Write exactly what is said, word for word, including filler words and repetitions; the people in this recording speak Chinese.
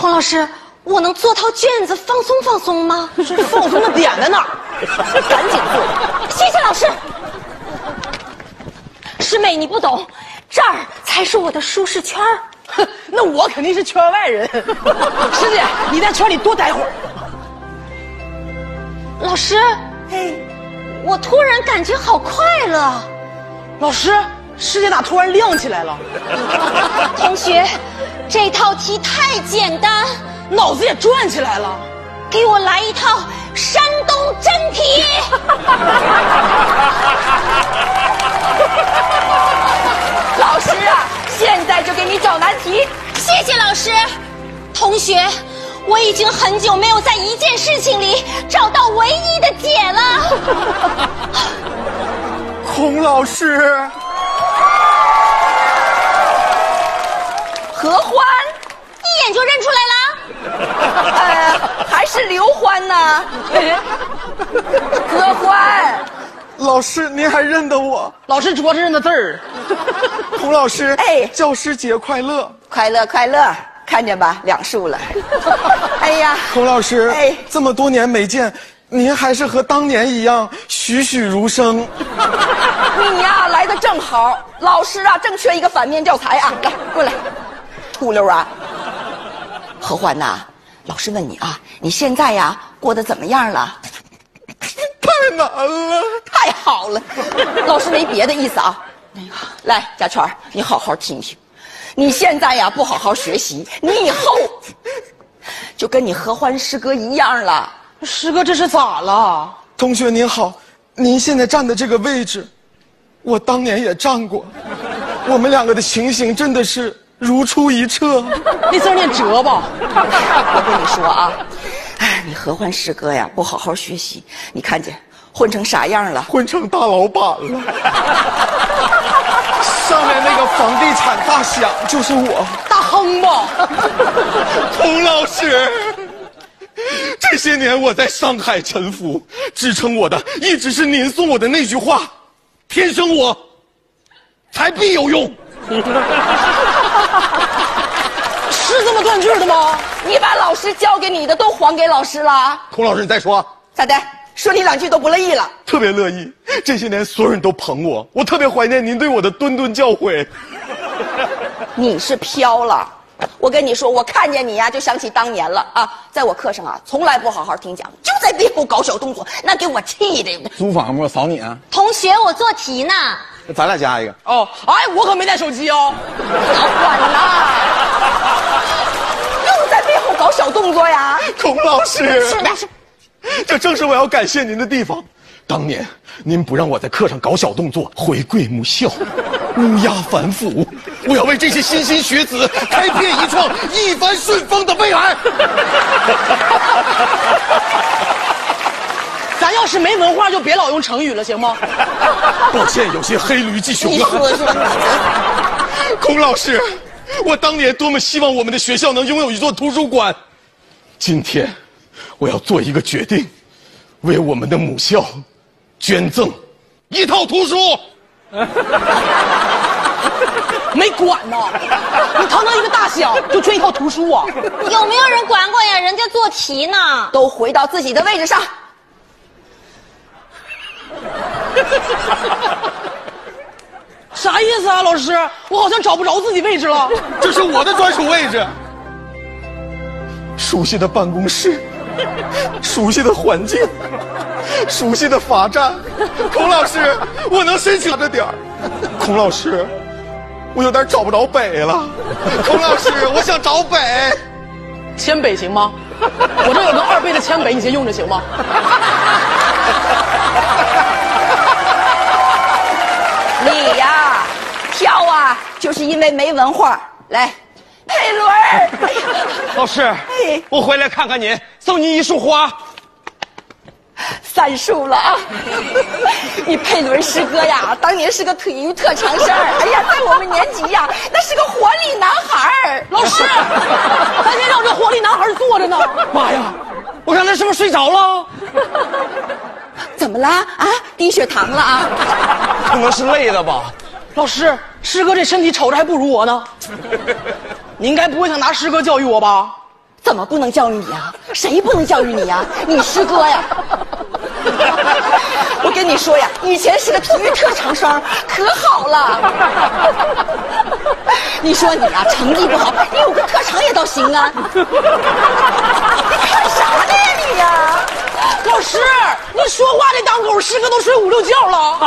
孔老师，我能做套卷子放松放松吗？ 放松的点在哪儿？ 赶紧做！谢谢老师。师妹，你不懂，这儿才是我的舒适圈儿。 哼，那我肯定是圈外人。师姐，你在圈里多待会儿。 老师，哎，我突然感觉好快乐。 老师，师姐咋突然亮起来了？ 同学，这套题太简单， 脑子也转起来了。 给我来一套山东真题。 老师啊，现在就给你找难题。 谢谢老师。同学，我已经很久没有在一件事情里找到唯一的解了。 孔老师， 合欢， 一眼就认出来了。 呃，还是刘欢呢？合欢， 老师您还认得我？ 老师主要是认得字儿。 孔老师， 哎教师节快乐！ 快乐快乐，看见吧，两束了。哎呀， 孔老师， 哎这么多年没见，您还是和当年一样栩栩如生。 你呀来的正好，老师啊正缺一个反面教材啊，来过来，秃溜啊。合欢呐，老师问你啊，你现在呀过得怎么样了？ 太难了， 太好了，老师没别的意思啊。那个，来，家全，你好好听听，你现在呀不好好学习，你以后就跟你合欢师哥一样了。 师哥这是咋了？ 同学您好，您现在站的这个位置，我当年也站过，我们两个的情形真的是如出一辙。 那字念哲吧？ 我跟你说啊，哎，你合欢师哥呀不好好学习，你看见混成啥样了？ 混成大老板了。上面那个房地产大响就是我， 大亨吧？ 孔老师，这些年我在上海沉浮，支撑我的一直是您送我的那句话：天生我材必有用。 是这么断句的吗？ 你把老师教给你的都还给老师了？ 孔老师，你再说。 咋的？说你两句都不乐意了？ 特别乐意，这些年所有人都捧我，我特别怀念您对我的谆谆教诲。 你是飘了。我跟你说，我看见你呀、啊，就想起当年了啊！在我课上啊，从来不好好听讲，就在背后搞小动作，那给我气的。 租房吗？我扫你啊！ 同学，我做题呢。 咱俩加一个。 哦，哎，我可没带手机哦。 老管呐，又在背后搞小动作呀！ 孔老师， 是的， 这正是我要感谢您的地方。当年您不让我在课上搞小动作，回贵母校，乌鸦反腐。我要为这些莘莘学子开辟一创一帆顺风的未来。 咱要是没文化，就别老用成语了，行吗？ 抱歉，有些黑驴继雄你了。 说说， 孔老师，我当年多么希望我们的学校能拥有一座图书馆。今天，我要做一个决定，为我们的母校捐赠一套图书。 没管呢，你堂堂一个大小就捐一套图书啊？ 有没有人管管呀？人家做题呢。 都回到自己的位置上。 啥意思啊，老师？我好像找不着自己位置了。 这是我的专属位置，熟悉的办公室，熟悉的环境，熟悉的罚站。孔老师，我能申请着点儿。孔老师，我有点找不着北了。孔老师，我想找北。 铅北行吗？我这有个二倍的铅北，你先用着行吗？ 你呀，跳啊，就是因为没文化。来，佩伦儿， 老师， 哎我回来看看您，送你一束花。 三束了啊！你佩伦师哥呀，当年是个体育特长生，哎呀，在我们年级呀，那是个活力男孩儿。 老师，咱先让这活力男孩坐着呢。 妈呀，我刚才是不是睡着了？ 怎么了啊？低血糖了啊？ 可能是累的吧。 老师，师哥这身体瞅着还不如我呢。你应该不会想拿师哥教育我吧？ 怎么不能教育你呀？谁不能教育你呀？你师哥呀！我跟你说呀，以前是个体育特长生，可好了。你说你啊，成绩不好，你有个特长也倒行啊。你看啥呢呀你呀？ 老师，你说话这档口，师哥都睡五六觉了。